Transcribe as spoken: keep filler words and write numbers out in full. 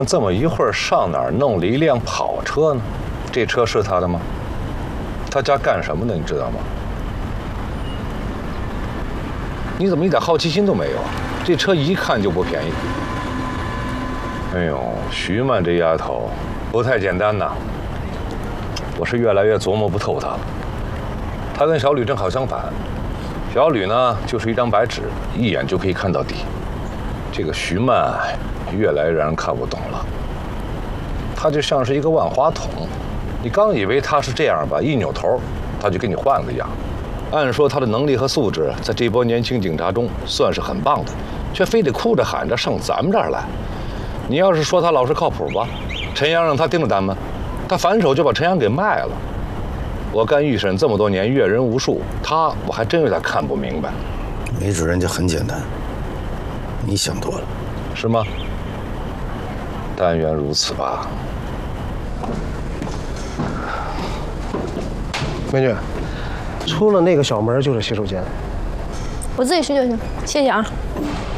这么一会儿上哪儿弄了一辆跑车呢？这车是他的吗？他家干什么的？你知道吗？你怎么一点好奇心都没有啊？这车一看就不便宜。哎呦，徐曼这丫头不太简单呐。我是越来越琢磨不透她了。她跟小吕正好相反，小吕呢就是一张白纸，一眼就可以看到底。这个徐曼越来越让人看不懂了。她就像是一个万花筒，你刚以为她是这样吧，一扭头，她就给你换个样。按说她的能力和素质在这波年轻警察中算是很棒的，却非得哭着喊着上咱们这儿来。你要是说她老实靠谱吧，陈阳让她盯着咱们，她反手就把陈阳给卖了。我干预审这么多年，阅人无数，她我还真有点看不明白。 没准人家很简单，你想多了， 是吗？但愿如此吧。 美女，出了那个小门就是洗手间。 我自己去就行，谢谢啊。